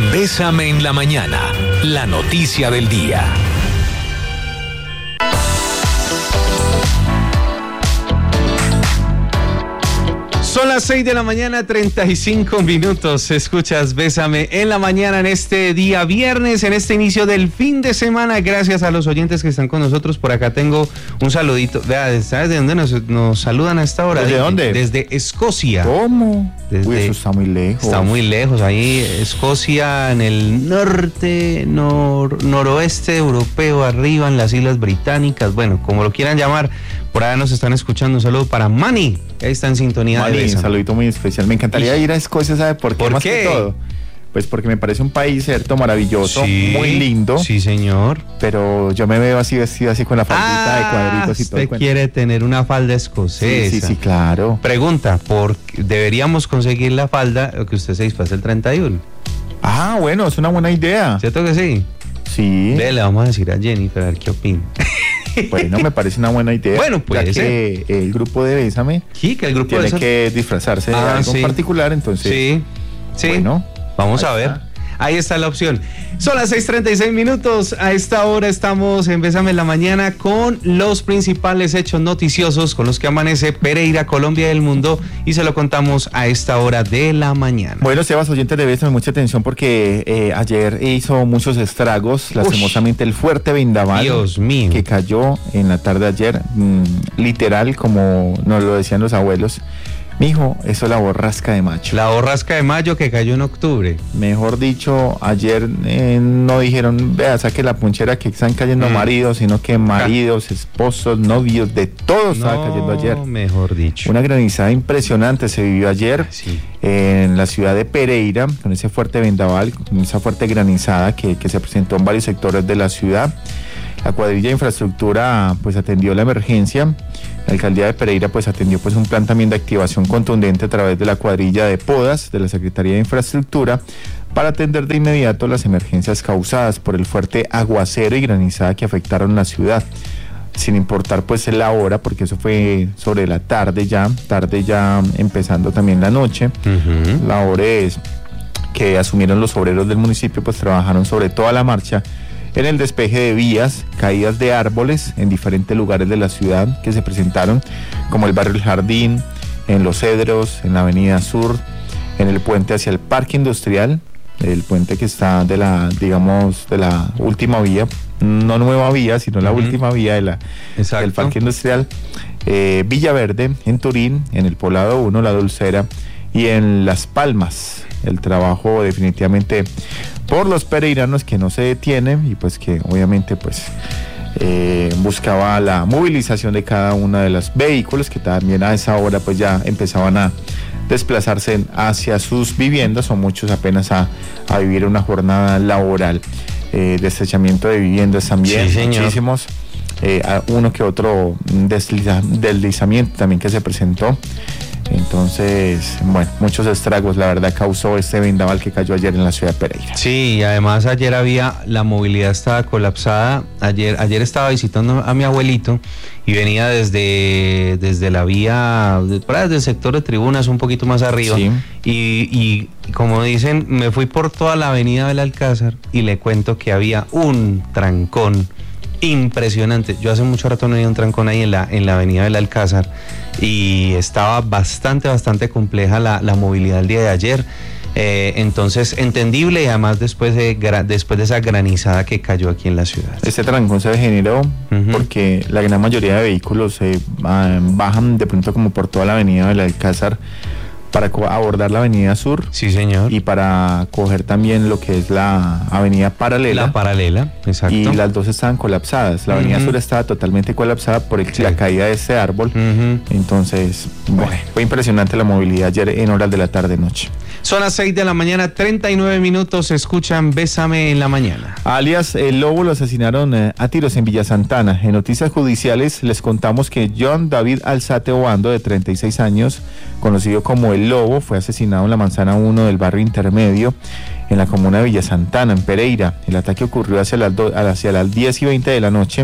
Bésame en la mañana, la noticia del día. Son las 6 de la mañana, 35 minutos. Escuchas Bésame en la mañana en este día viernes, en este inicio del fin de semana. Gracias a los oyentes que están con nosotros. Por acá tengo un saludito. Vea, ¿sabes de dónde nos saludan a esta hora? ¿Desde dónde? Desde Escocia. ¿Cómo? Desde, uy, eso está muy lejos. Está muy lejos. Ahí, Escocia, en el norte, noroeste europeo, arriba en las Islas Británicas. Bueno, como lo quieran llamar. Por allá nos están escuchando. Un saludo para Manny. Ahí está en sintonía. Manny, de Bésame. Un saludito muy especial. Me encantaría ir a Escocia, ¿sabe por qué? ¿Por qué? Que todo. Pues porque me parece un país, cierto, maravilloso, sí, muy lindo. Sí, señor. Pero yo me veo así vestido, así con la faldita de cuadritos y todo. Usted quiere tener una falda escocesa. Sí, claro. Pregunta, deberíamos conseguir la falda que usted se disfrace el 31. Ah, bueno, es una buena idea. ¿Cierto que sí? Sí. Le vamos a decir a Jennifer a ver qué opina. Bueno, me parece una buena idea. Bueno, pues ya que el grupo de Bésame sí, que el grupo tiene que disfrazarse de algo en particular, entonces. Sí. Bueno, vamos a ver. Ahí está la opción. Son las 6:36 minutos. A esta hora estamos en Bésame en la mañana con los principales hechos noticiosos con los que amanece Pereira, Colombia y el mundo, y se lo contamos a esta hora de la mañana. Bueno, Sebas, oyentes de Bésame, mucha atención porque ayer hizo muchos estragos, lastimosamente el fuerte vendaval. Dios mío. Que cayó en la tarde de ayer, literal, como nos lo decían los abuelos. Mijo, eso es la borrasca de mayo. La borrasca de mayo que cayó en octubre. Mejor dicho, ayer no dijeron, vea, saque la punchera que están cayendo maridos, sino que maridos, esposos, novios, de todo estaba cayendo ayer. Mejor dicho. Una granizada impresionante se vivió ayer en la ciudad de Pereira, con ese fuerte vendaval, con esa fuerte granizada que se presentó en varios sectores de la ciudad. La cuadrilla de infraestructura pues atendió la emergencia. La alcaldía de Pereira pues atendió pues un plan también de activación contundente a través de la cuadrilla de podas de la Secretaría de Infraestructura para atender de inmediato las emergencias causadas por el fuerte aguacero y granizada que afectaron la ciudad, sin importar pues la hora, porque eso fue sobre la tarde ya empezando también la noche. Labores que asumieron los obreros del municipio pues trabajaron sobre toda la marcha en el despeje de vías, caídas de árboles en diferentes lugares de la ciudad que se presentaron, como el barrio El Jardín, en Los Cedros, en la avenida Sur, en el puente hacia el Parque Industrial, el puente que está de la última vía, no nueva vía, sino la última vía del Parque Industrial, Villaverde, en Turín, en el Poblado 1, La Dulcera, y en Las Palmas. El trabajo definitivamente por los pereiranos que no se detienen y pues que obviamente pues buscaba la movilización de cada uno de los vehículos que también a esa hora pues ya empezaban a desplazarse hacia sus viviendas, o muchos apenas a vivir una jornada laboral. Deslizamiento de viviendas también, muchísimos. Uno que otro deslizamiento también que se presentó. Entonces, bueno, muchos estragos, la verdad, causó este vendaval que cayó ayer en la ciudad de Pereira. Sí, y además ayer la movilidad estaba colapsada. Ayer estaba visitando a mi abuelito y venía desde la vía, desde el sector de Tribunas, un poquito más arriba. Sí. Y como dicen, me fui por toda la avenida del Alcázar y le cuento que había un trancón impresionante. Yo hace mucho rato no había un trancón ahí en la avenida del Alcázar y estaba bastante compleja la movilidad el día de ayer. Entonces, entendible, y además después de esa granizada que cayó aquí en la ciudad. Este trancón se generó porque la gran mayoría de vehículos bajan de pronto como por toda la avenida del Alcázar para abordar la avenida Sur. Sí, señor. Y para coger también lo que es la avenida Paralela. La Paralela, exacto. Y las dos estaban colapsadas. La avenida Sur estaba totalmente colapsada por la caída de ese árbol. Entonces, bueno, fue impresionante la movilidad ayer en horas de la tarde-noche. Son las 6 de la mañana, 39 minutos, escuchan Bésame en la mañana. Alias El Lobo lo asesinaron a tiros en Villa Santana. En noticias judiciales les contamos que John David Alzate Obando, de 36 años, conocido como El Lobo, fue asesinado en la manzana 1 del barrio intermedio, en la comuna de Villa Santana, en Pereira. El ataque ocurrió hacia las 10:20 de la noche.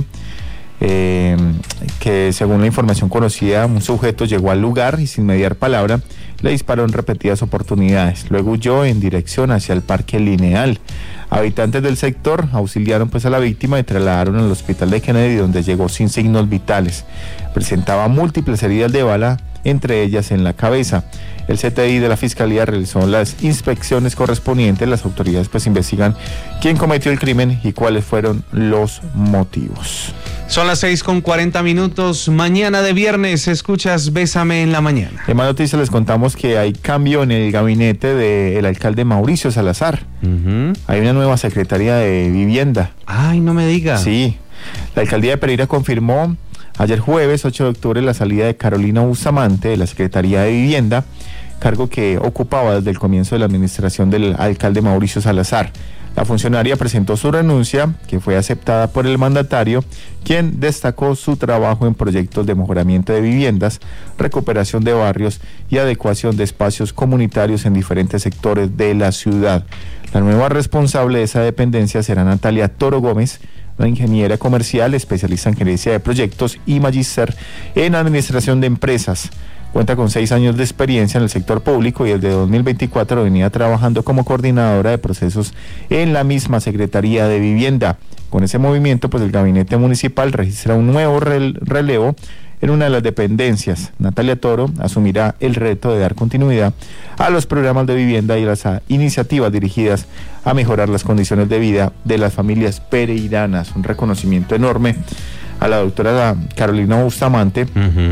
Que según la información conocida, un sujeto llegó al lugar y sin mediar palabra le disparó en repetidas oportunidades. Luego huyó en dirección hacia el Parque Lineal. Habitantes del sector auxiliaron pues a la víctima y trasladaron al hospital de Kennedy, donde llegó sin signos vitales. Presentaba múltiples heridas de bala, entre ellas en la cabeza. El CTI de la Fiscalía realizó las inspecciones correspondientes. Las autoridades pues investigan quién cometió el crimen y cuáles fueron los motivos. Son las 6:40. Mañana de viernes escuchas Bésame en la Mañana. En más noticias les contamos que hay cambio en el gabinete del alcalde Mauricio Salazar. Hay una nueva secretaría de vivienda. Ay, no me diga. Sí, la alcaldía de Pereira confirmó ayer jueves 8 de octubre la salida de Carolina Bustamante de la Secretaría de Vivienda, cargo que ocupaba desde el comienzo de la administración del alcalde Mauricio Salazar. La funcionaria presentó su renuncia, que fue aceptada por el mandatario, quien destacó su trabajo en proyectos de mejoramiento de viviendas, recuperación de barrios y adecuación de espacios comunitarios en diferentes sectores de la ciudad. La nueva responsable de esa dependencia será Natalia Toro Gómez, una ingeniera comercial, especialista en gerencia de proyectos y magíster en administración de empresas. Cuenta con 6 años de experiencia en el sector público y desde 2024 venía trabajando como coordinadora de procesos en la misma Secretaría de Vivienda. Con ese movimiento, pues el gabinete municipal registra un nuevo relevo en una de las dependencias. Natalia Toro asumirá el reto de dar continuidad a los programas de vivienda y las iniciativas dirigidas a mejorar las condiciones de vida de las familias pereiranas. Un reconocimiento enorme a la doctora Carolina Bustamante,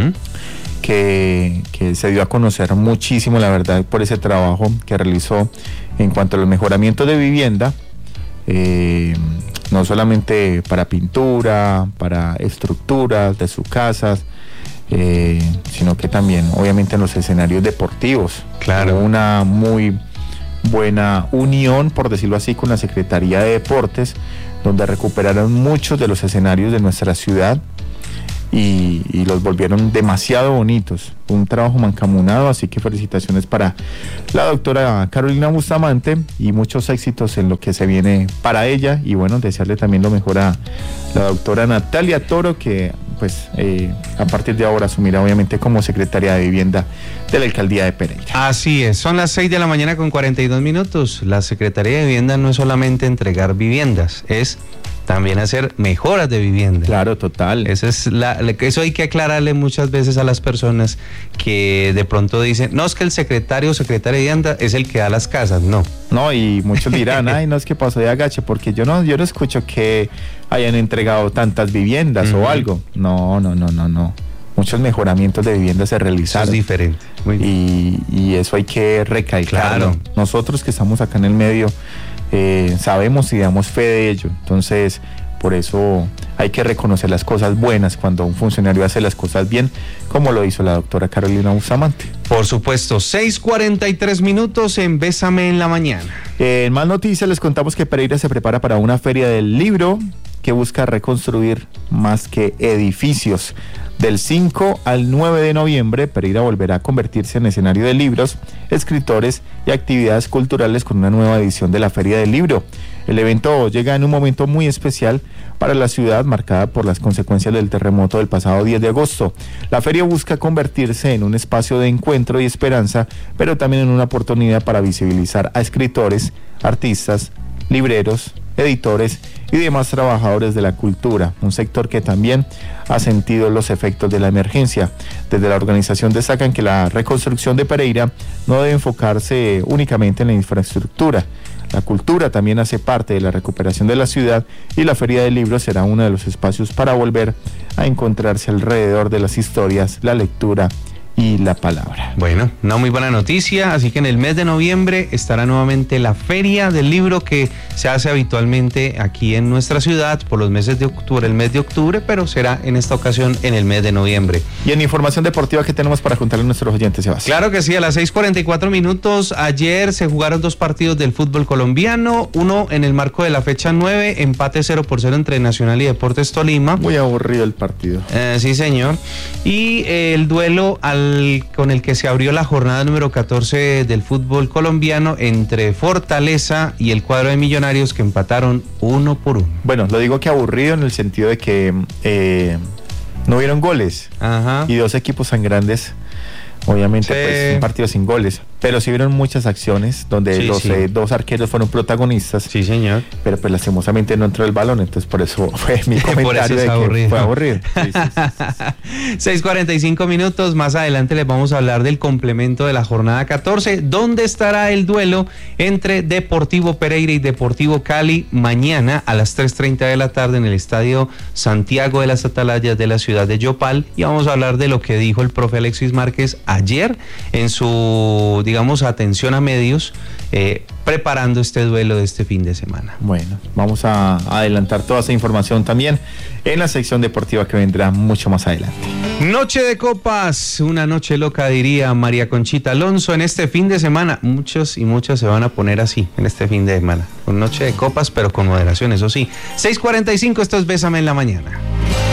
que se dio a conocer muchísimo, la verdad, por ese trabajo que realizó en cuanto a los mejoramientos de vivienda, no solamente para pintura, para estructuras de sus casas, sino que también obviamente en los escenarios deportivos. Claro. Hubo una muy buena unión, por decirlo así, con la Secretaría de Deportes, donde recuperaron muchos de los escenarios de nuestra ciudad y los volvieron demasiado bonitos. Un trabajo mancomunado, así que felicitaciones para la doctora Carolina Bustamante y muchos éxitos en lo que se viene para ella, y bueno, desearle también lo mejor a la doctora Natalia Toro, que pues a partir de ahora asumirá obviamente como secretaria de Vivienda de la Alcaldía de Pereira. Así es, son las 6:42. La Secretaría de Vivienda no es solamente entregar viviendas, es también hacer mejoras de vivienda. Claro, total. Eso hay que aclararle muchas veces a las personas que de pronto dicen, no, es que el secretario o secretaria de vivienda es el que da las casas. No, y muchos dirán, ay, no, es que pasó de agache, porque yo no escucho que hayan entregado tantas viviendas o algo. No. Muchos mejoramientos de vivienda se realizaron. Eso es diferente. Y eso hay que recalcarlo. Claro. Nosotros que estamos acá en el medio sabemos y damos fe de ello. Entonces, por eso hay que reconocer las cosas buenas cuando un funcionario hace las cosas bien, como lo hizo la doctora Carolina Bustamante. Por supuesto, 6:43 en Bésame en la Mañana. En más noticias les contamos que Pereira se prepara para una feria del libro que busca reconstruir más que edificios. Del 5 al 9 de noviembre, Pereira volverá a convertirse en escenario de libros, escritores y actividades culturales con una nueva edición de la Feria del Libro. El evento llega en un momento muy especial para la ciudad, marcada por las consecuencias del terremoto del pasado 10 de agosto. La feria busca convertirse en un espacio de encuentro y esperanza, pero también en una oportunidad para visibilizar a escritores, artistas, libreros, editores y demás trabajadores de la cultura, un sector que también ha sentido los efectos de la emergencia. Desde la organización destacan que la reconstrucción de Pereira no debe enfocarse únicamente en la infraestructura. La cultura también hace parte de la recuperación de la ciudad y la Feria del Libro será uno de los espacios para volver a encontrarse alrededor de las historias, la lectura y la palabra. Bueno, una muy buena noticia, así que en el mes de noviembre estará nuevamente la Feria del Libro, que se hace habitualmente aquí en nuestra ciudad por los meses de octubre, el mes de octubre, pero será en esta ocasión en el mes de noviembre. Y en información deportiva, ¿qué tenemos para contarle a nuestros oyentes, Sebastián? Claro que sí, a las 6:44, ayer se jugaron 2 partidos del fútbol colombiano, uno en el marco de la fecha 9, empate 0-0 entre Nacional y Deportes Tolima. Muy aburrido el partido. Sí, señor. Y el duelo con el que se abrió la jornada número 14 del fútbol colombiano entre Fortaleza y el cuadro de Millonarios, que empataron 1-1. Bueno, lo digo que aburrido en el sentido de que no hubieron goles. Ajá. Y 2 equipos tan grandes Obviamente, pues un partido sin goles, pero sí vieron muchas acciones donde los dos arqueros fueron protagonistas. Sí, señor. Pero pues lastimosamente no entró el balón, entonces por eso fue mi comentario de que fue aburrido. 6:45 minutos, más adelante les vamos a hablar del complemento de la jornada 14, donde estará el duelo entre Deportivo Pereira y Deportivo Cali mañana a las 3:30 de la tarde en el Estadio Santiago de las Atalayas de la ciudad de Yopal, y vamos a hablar de lo que dijo el profe Alexis Márquez ayer en su, digamos, atención a medios, preparando este duelo de este fin de semana. Bueno, vamos a adelantar toda esa información también en la sección deportiva que vendrá mucho más adelante. Noche de copas, una noche loca, diría María Conchita Alonso, en este fin de semana. Muchos y muchas se van a poner así en este fin de semana, con noche de copas, pero con moderación, eso sí. 6:45, esto es Bésame en la Mañana.